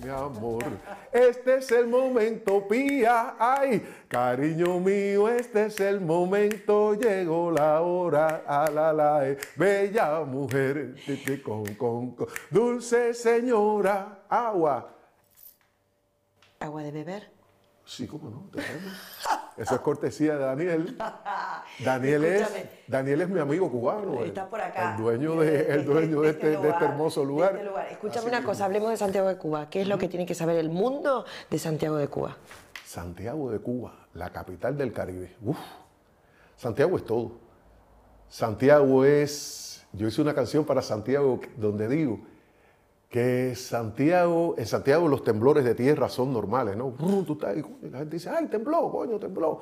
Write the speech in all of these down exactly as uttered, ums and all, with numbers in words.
mi amor. Este es el momento, pía, ay, cariño mío, este es el momento, llegó la hora, a la la, eh, bella mujer, ti, ti, con, con, con, dulce señora, agua. ¿Agua de beber? Sí, cómo no, tenemos. Eso es cortesía de Daniel. Daniel es, Daniel es mi amigo cubano. Está por acá. El dueño de, el dueño de, este, de este hermoso lugar. De este lugar. Escúchame una cosa, hablemos de Santiago de Cuba. ¿Qué es lo que tiene que saber el mundo de Santiago de Cuba? Santiago de Cuba, la capital del Caribe. Uf, Santiago es todo. Santiago es... Yo hice una canción para Santiago donde digo que Santiago, en Santiago los temblores de tierra son normales, ¿no? Tú estás, y la gente dice, ay, tembló, coño, tembló.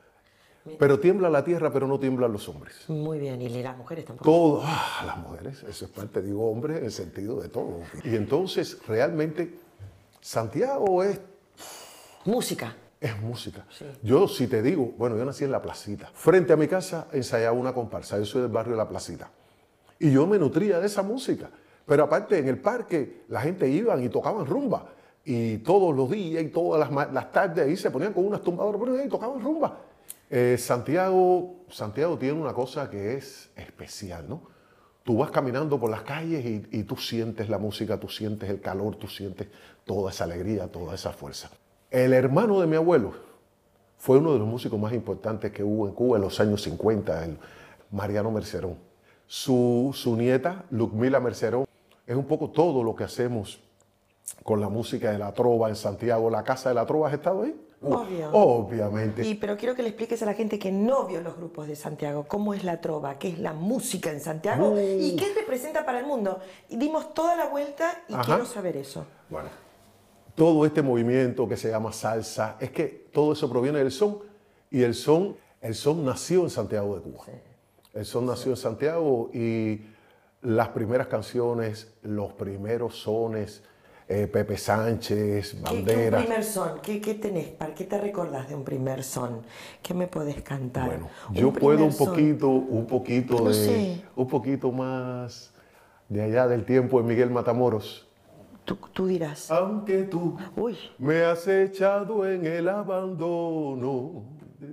Pero tiembla la tierra, pero no tiemblan los hombres. Muy bien, y las mujeres tampoco. Todo, ah, las mujeres, eso es parte, digo hombres en el sentido de todo. Y entonces, realmente, Santiago es... Música. Es música. Sí. Yo, si te digo, bueno, yo nací en La Placita. Frente a mi casa ensayaba una comparsa, yo soy del barrio de La Placita. Y yo me nutría de esa música. Pero aparte, en el parque, la gente iban y tocaban rumba. Y todos los días y todas las, las tardes ahí se ponían con unas tumbadoras y tocaban rumba. Eh, Santiago, Santiago tiene una cosa que es especial, ¿no? Tú vas caminando por las calles y, y tú sientes la música, tú sientes el calor, tú sientes toda esa alegría, toda esa fuerza. El hermano de mi abuelo fue uno de los músicos más importantes que hubo en Cuba en los años cincuenta, el Mariano Mercerón. Su, su nieta, Ludmila Mercerón, es un poco todo lo que hacemos con la música de la trova en Santiago. ¿La Casa de la Trova has estado ahí? Obvio. Obviamente. Y, pero quiero que le expliques a la gente que no vio los grupos de Santiago, cómo es la trova, qué es la música en Santiago uh. y qué representa para el mundo. Y dimos toda la vuelta y Ajá. quiero saber eso. Bueno, todo este movimiento que se llama salsa, es que todo eso proviene del son, y el son, el son nació en Santiago de Cuba. Sí. El son nació sí. en Santiago y las primeras canciones, los primeros sones, eh, Pepe Sánchez, Bandera. ¿Qué, qué un primer son? ¿Qué, qué tenés? ¿Para qué te recordás de un primer son? ¿Qué me podés cantar? Bueno, yo puedo un poquito, un poquito no de, sé. un poquito más de allá del tiempo de Miguel Matamoros. Tú, tú dirás. Aunque tú Uy. me has echado en el abandono,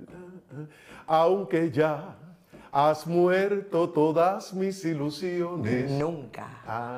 aunque ya has muerto todas mis ilusiones. Nunca. Ah,